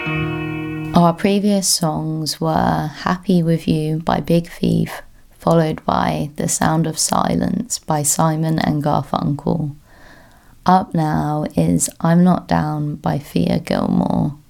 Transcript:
Our previous songs were Happy With You by Big Thief, followed by The Sound of Silence by Simon and Garfunkel. Up now is I'm Not Down by Thea Gilmore.